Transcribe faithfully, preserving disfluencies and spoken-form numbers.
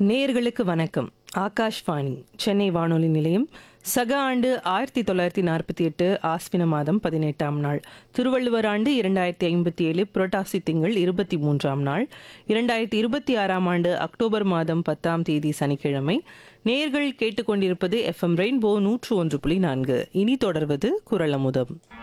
நேயர்களுக்கு வணக்கம். ஆகாஷ்வாணி சென்னை வானொலி நிலையம். சக ஆண்டு ஆயிரத்தி தொள்ளாயிரத்தி நாற்பத்தி எட்டு ஆஸ்வின மாதம் பதினெட்டாம் நாள், திருவள்ளுவர் ஆண்டு இரண்டாயிரத்தி ஐம்பத்தி ஏழு புரட்டாசி திங்கள் இருபத்தி மூன்றாம் நாள், இரண்டாயிரத்தி இருபத்தி ஆறாம் ஆண்டு அக்டோபர் மாதம் பத்தாம் தேதி சனிக்கிழமை. நேயர்கள் கேட்டுக்கொண்டிருப்பது எஃப்எம் ரெயின்போ நூற்று ஒன்று புள்ளி நான்கு. இனி தொடர்வது குரல் அமுதம்.